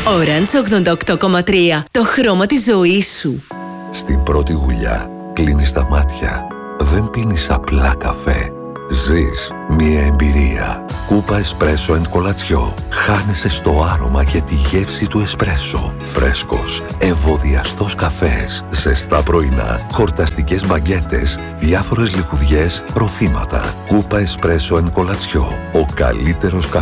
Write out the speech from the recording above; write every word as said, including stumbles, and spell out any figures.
Orange ογδόντα οκτώ κόμμα τρία. Το χρώμα της ζωής σου. Στην πρώτη γουλιά κλείνεις τα μάτια. Δεν πίνεις απλά καφέ. Ζεις μια εμπειρία. Κούπα εσπρέσο εντ κολατσιό. Χάνεσαι στο άρωμα και τη γεύση του εσπρέσο. Φρέσκος, ευωδιαστός καφές, ζεστά πρωινά, χορταστικές μπαγκέτες, διάφορες λιχουδιές, ροφήματα. Κούπα εσπρέσο εντ κολατσιό. Ο καλύτερος καφές